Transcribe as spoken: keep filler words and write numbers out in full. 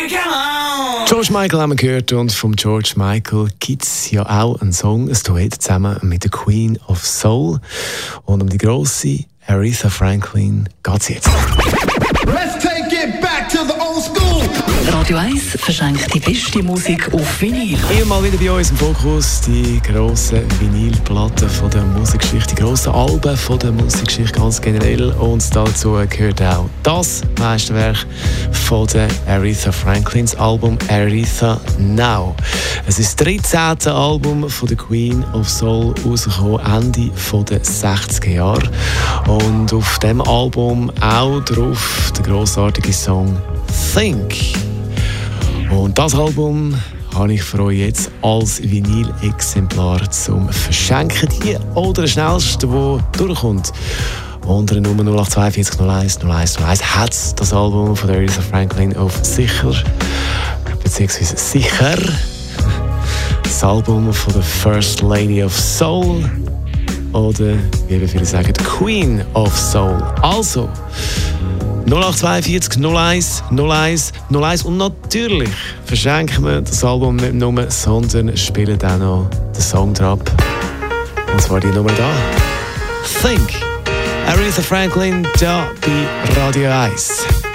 George Michael haben wir gehört und vom George Michael gibt es ja auch einen Song, ein Duett zusammen mit der Queen of Soul. Und um die grosse Aretha Franklin geht es jetzt. Let's take it back to the old school. Radio eins verschenkt die beste Musik auf Vinyl. Hier mal wieder bei uns im Fokus die grossen Vinylplatten von der Musikgeschichte, die grossen Alben von der Musikgeschichte ganz generell. Und dazu gehört auch das Meisterwerk von der Aretha Franklin, das Album Aretha Now. Es ist das dreizehnte Album von der Queen of Soul, rausgekommen Ende der sechziger Jahre. Und auf diesem Album auch drauf der grossartige Song Think. Und das Album habe ich für euch jetzt als Vinyl-Exemplar zum Verschenken. Die oder der schnellste, der durchkommt. Unter der Nummer null acht zwei vier null eins null eins null eins hat das Album von Aretha Franklin auf sicher, beziehungsweise sicher, das Album von der First Lady of Soul. Oder, wie wir viele sagen, die Queen of Soul. Also, null acht zwei vier null eins null eins null eins. Und natürlich verschenken wir das Album nicht nur, sondern spielen auch noch den Song drauf. Und zwar die Nummer da. Think. Aretha Franklin, da bei Radio eins.